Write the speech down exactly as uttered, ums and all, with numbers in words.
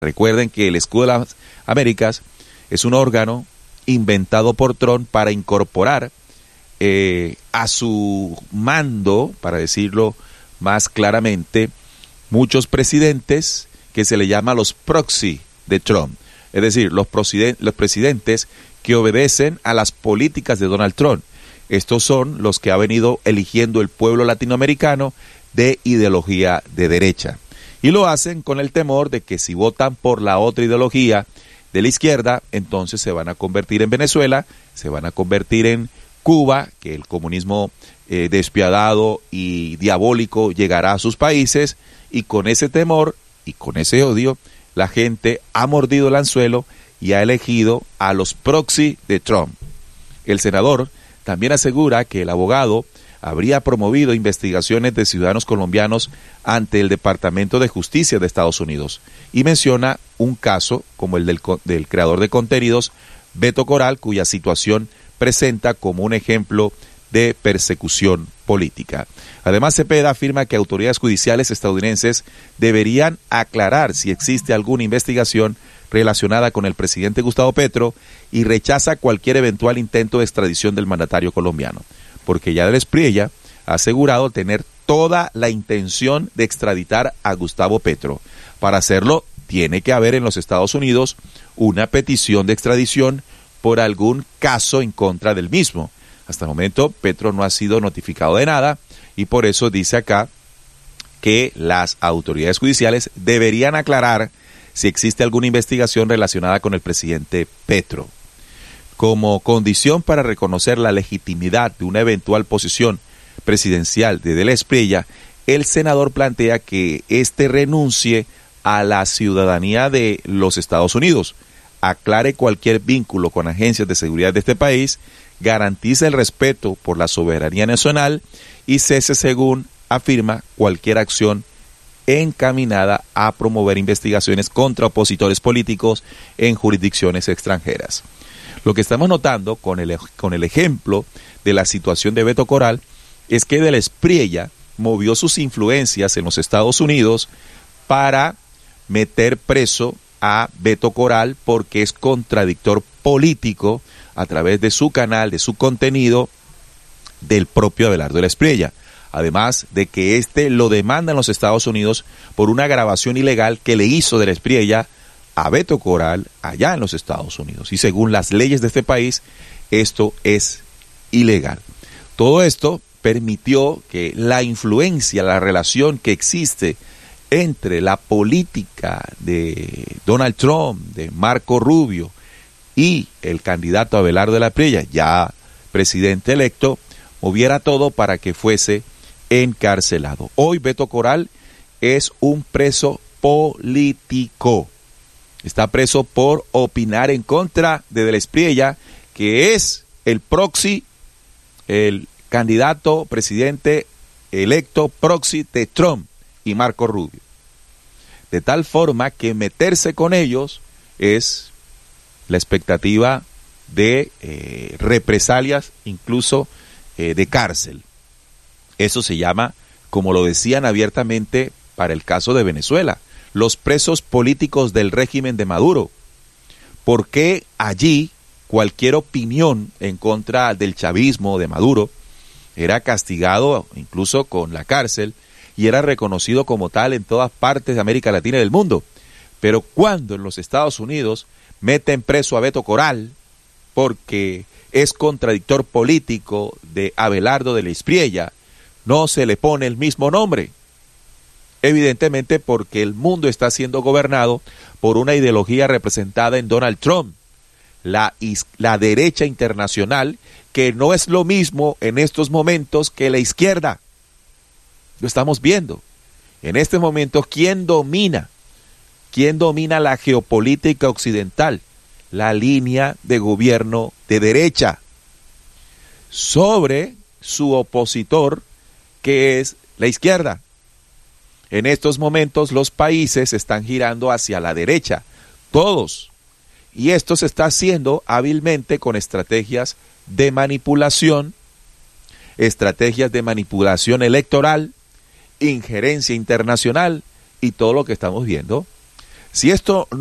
Recuerden que el escudo de las Américas es un órgano inventado por Trump para incorporar eh, a su mando, para decirlo más claramente, muchos presidentes que se le llama los proxy de Trump, es decir, los, los presidentes que obedecen a las políticas de Donald Trump. Estos son los que ha venido eligiendo el pueblo latinoamericano de ideología de derecha. Y lo hacen con el temor de que si votan por la otra ideología de la izquierda, entonces se van a convertir en Venezuela, se van a convertir en Cuba, que el comunismo eh, despiadado y diabólico llegará a sus países, y con ese temor y con ese odio, la gente ha mordido el anzuelo y ha elegido a los proxy de Trump. El senador también asegura que el abogado habría promovido investigaciones de ciudadanos colombianos ante el Departamento de Justicia de Estados Unidos y menciona un caso como el del, del creador de contenidos, Beto Coral, cuya situación presenta como un ejemplo de persecución política. Además, Cepeda afirma que autoridades judiciales estadounidenses deberían aclarar si existe alguna investigación relacionada con el presidente Gustavo Petro y rechaza cualquier eventual intento de extradición del mandatario colombiano, porque Yadier Espriella ha asegurado tener toda la intención de extraditar a Gustavo Petro. Para hacerlo, tiene que haber en los Estados Unidos una petición de extradición por algún caso en contra del mismo. Hasta el momento, Petro no ha sido notificado de nada y por eso dice acá que las autoridades judiciales deberían aclarar si existe alguna investigación relacionada con el presidente Petro. Como condición para reconocer la legitimidad de una eventual posición presidencial de Yadier Espriella, el senador plantea que éste renuncie a la ciudadanía de los Estados Unidos, aclare cualquier vínculo con agencias de seguridad de este país, garantice el respeto por la soberanía nacional y cese, según afirma, cualquier acción encaminada a promover investigaciones contra opositores políticos en jurisdicciones extranjeras. Lo que estamos notando con el, con el ejemplo de la situación de Beto Coral es que Yadier Espriella movió sus influencias en los Estados Unidos para meter preso a Beto Coral porque es contradictor político a través de su canal, de su contenido, del propio Abelardo de la Espriella. Además de que éste lo demanda en los Estados Unidos por una grabación ilegal que le hizo de la Espriella a Beto Coral allá en los Estados Unidos. Y según las leyes de este país, esto es ilegal. Todo esto permitió que la influencia, la relación que existe entre la política de Donald Trump, de Marco Rubio y el candidato Abelardo de la Espriella, ya presidente electo, moviera todo para que fuese encarcelado. Hoy Beto Coral es un preso político. Está preso por opinar en contra de Yadier Espriella, que es el proxy, el candidato presidente electo proxy de Trump y Marco Rubio. De tal forma que meterse con ellos es la expectativa de eh, represalias, incluso eh, de cárcel. Eso se llama, como lo decían abiertamente para el caso de Venezuela, los presos políticos del régimen de Maduro. ¿Por qué allí cualquier opinión en contra del chavismo de Maduro era castigado incluso con la cárcel y era reconocido como tal en todas partes de América Latina y del mundo? Pero cuando en los Estados Unidos meten preso a Beto Coral porque es contradictor político de Abelardo de la Espriella, no se le pone el mismo nombre. Evidentemente porque el mundo está siendo gobernado por una ideología representada en Donald Trump, la, la derecha internacional, que no es lo mismo en estos momentos que la izquierda. Lo estamos viendo. En este momento, ¿quién domina? ¿Quién domina la geopolítica occidental? La línea de gobierno de derecha sobre su opositor, que es la izquierda. En estos momentos los países están girando hacia la derecha, todos. Y esto se está haciendo hábilmente con estrategias de manipulación, estrategias de manipulación electoral, injerencia internacional y todo lo que estamos viendo. Si esto